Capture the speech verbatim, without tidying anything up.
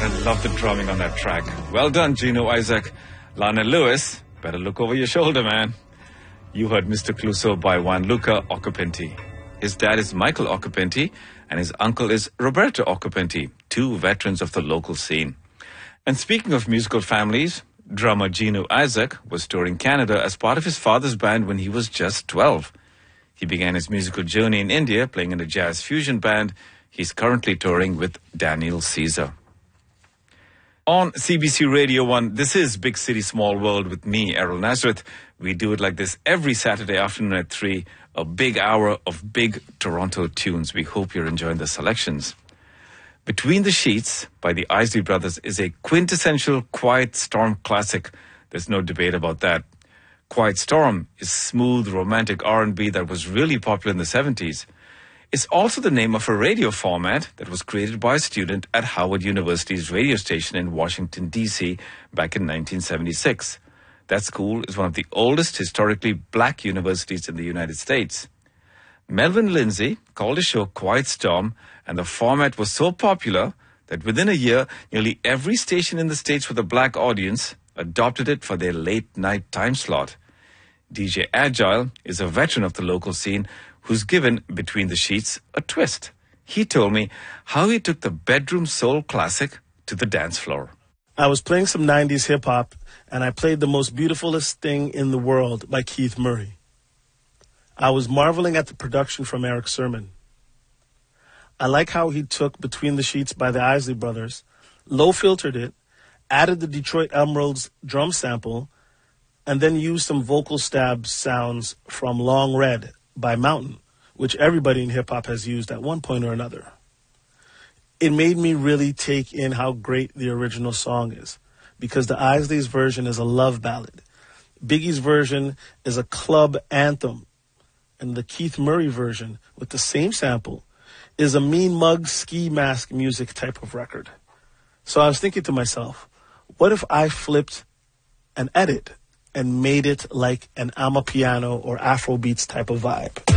I love the drumming on that track. Well done, Gino Isaac. Lana Lewis, better look over your shoulder, man. You heard Mister Clouseau by Gianluca Occhipinti. His dad is Michael Occhipinti, and his uncle is Roberto Occhipinti, two veterans of the local scene. And speaking of musical families, drummer Gino Isaac was touring Canada as part of his father's band when he was just twelve. He began his musical journey in India playing in a jazz fusion band. He's currently touring with Daniel Caesar. On C B C Radio one, this is Big City Small World with me, Errol Nazareth. We do it like this every Saturday afternoon at three, a big hour of big Toronto tunes. We hope you're enjoying the selections. Between the Sheets by the Isley Brothers is a quintessential Quiet Storm classic. There's no debate about that. Quiet Storm is smooth, romantic R and B that was really popular in the seventies. It's also the name of a radio format that was created by a student at Howard University's radio station in Washington, D C back in nineteen seventy-six. That school is one of the oldest historically black universities in the United States. Melvin Lindsay called his show Quiet Storm, and the format was so popular that within a year, nearly every station in the States with a black audience adopted it for their late-night time slot. D J Agile is a veteran of the local scene who's given Between the Sheets a twist. He told me how he took the bedroom soul classic to the dance floor. I was playing some nineties hip-hop, and I played The Most Beautifulest Thing in the World by Keith Murray. I was marveling at the production from Eric Sermon. I like how he took Between the Sheets by the Isley Brothers, low-filtered it, added the Detroit Emeralds drum sample, and then used some vocal stab sounds from Long Red by Mountain, which everybody in hip-hop has used at one point or another. It made me really take in how great the original song is, because the Isleys' version is a love ballad. Biggie's version is a club anthem, and the Keith Murray version, with the same sample, is a mean mug ski mask music type of record. So I was thinking to myself, what if I flipped an edit and made it like an Amapiano or Afrobeats type of vibe?